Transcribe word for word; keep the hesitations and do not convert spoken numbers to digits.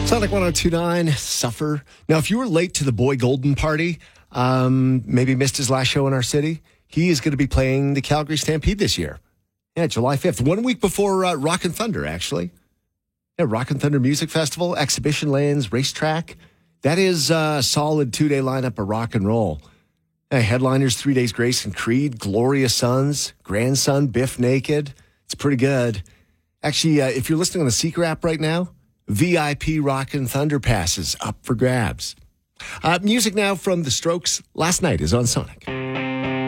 Sonic one oh two point nine, Suffer. Now, if you were late to the Boy Golden party, um, maybe missed his last show in our city, he is going to be playing the Calgary Stampede this year. Yeah, July fifth, one week before uh, Rock and Thunder, actually. Yeah, Rock and Thunder Music Festival, Exhibition Lands, Racetrack. That is a solid two-day lineup of rock and roll. Yeah, headliners, Three Days Grace and Creed, Gloria Sons, Grandson, Biff Naked. It's pretty good. Actually, uh, if you're listening on the Seeker app right now, V I P Rock and Thunder passes up for grabs. Uh, music now from The Strokes. Last Night is on Sonic.